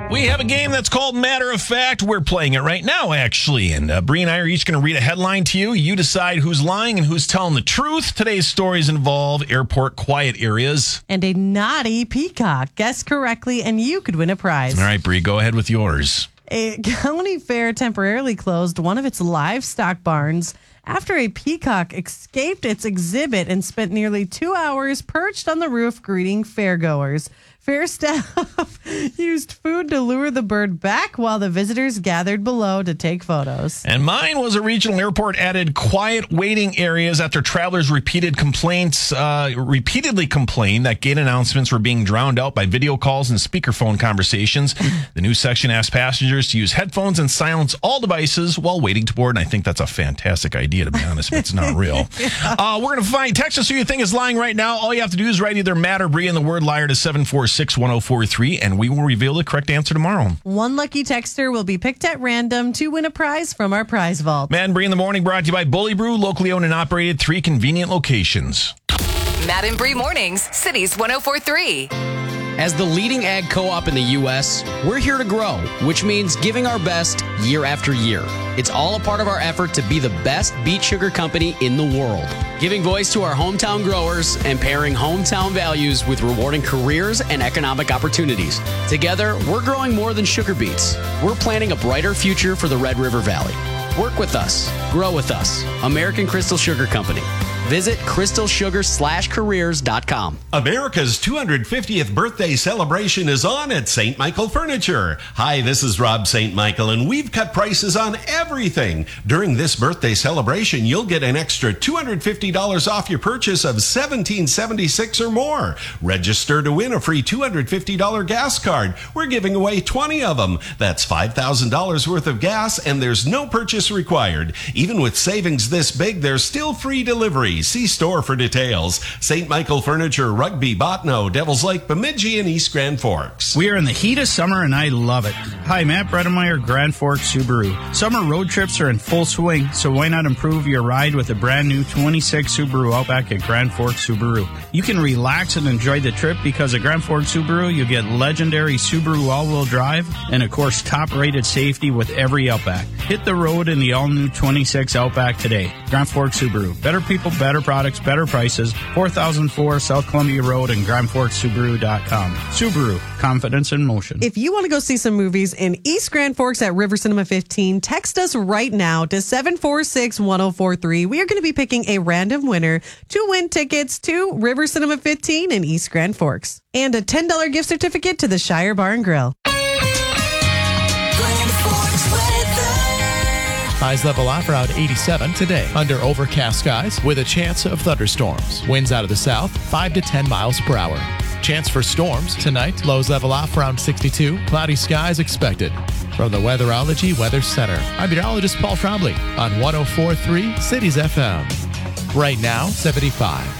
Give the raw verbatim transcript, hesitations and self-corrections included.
We have a game that's called Matter of Fact. We're playing it right now, actually. And uh, Bree and I are each going to read a headline to you. You decide who's lying and who's telling the truth. Today's stories involve airport quiet areas. And a naughty peacock. Guess correctly, and you could win a prize. All right, Bree, go ahead with yours. A county fair temporarily closed one of its livestock barns after a peacock escaped its exhibit and spent nearly two hours perched on the roof greeting fairgoers. Fair staff used food to lure the bird back while the visitors gathered below to take photos. And mine was a regional airport added quiet waiting areas after travelers repeated complaints, uh, repeatedly complained that gate announcements were being drowned out by video calls and speakerphone conversations. The new section asked passengers to use headphones and silence all devices while waiting to board. And I think that's a fantastic idea, to be honest, if it's not real. yeah. uh, we're going to find, text us who you think is lying right now. All you have to do is write either Matt or Bree and the word liar to seven four six, one oh four three, and we will reveal the correct answer tomorrow. One lucky texter will be picked at random to win a prize from our prize vault. Matt and Bree in the morning, brought to you by Bully Brew, locally owned and operated, three convenient locations. Matt and Bree mornings, Cities one oh four three. As the leading ag co-op in the U S, we're here to grow, which means giving our best year after year. It's all a part of our effort to be the best beet sugar company in the world, giving voice to our hometown growers and pairing hometown values with rewarding careers and economic opportunities. Together, we're growing more than sugar beets. We're planning a brighter future for the Red River Valley. Work with us. Grow with us. American Crystal Sugar Company. Visit crystal sugar slash careers dot com. America's two hundred fiftieth birthday celebration is on at Saint Michael Furniture. Hi, this is Rob Saint Michael, and we've cut prices on everything. During this birthday celebration, you'll get an extra two hundred fifty dollars off your purchase of seventeen seventy-six or more. Register to win a free two hundred fifty dollars gas card. We're giving away twenty of them. That's five thousand dollars worth of gas, and there's no purchase required. Even with savings this big, there's still free delivery. See store for details. Saint Michael Furniture, Rugby, Botno, Devils Lake, Bemidji, and East Grand Forks. We are in the heat of summer, and I love it. Hi, Matt Bredemeyer, Grand Forks Subaru. Summer road trips are in full swing, so why not improve your ride with a brand new twenty-six Subaru Outback at Grand Forks Subaru? You can relax and enjoy the trip because at Grand Forks Subaru, you get legendary Subaru all-wheel drive and, of course, top-rated safety with every Outback. Hit the road in the all-new twenty-six Outback today. Grand Forks Subaru. Better people, better products, better prices. four thousand four South Columbia Road and grand forks subaru dot com. Subaru, confidence in motion. If you want to go see some movies in East Grand Forks at River Cinema fifteen, text us right now to seven four six, one oh four three. We are going to be picking a random winner to win tickets to River Cinema fifteen in East Grand Forks and a ten dollars gift certificate to the Shire Bar and Grill. Highs level off around eighty-seven today under overcast skies with a chance of thunderstorms. Winds out of the south, five to ten miles per hour. Chance for storms tonight. Lows level off around sixty-two. Cloudy skies expected. From the Weatherology Weather Center, I'm meteorologist Paul Trombley on one oh four point three Cities F M. Right now, seventy-five.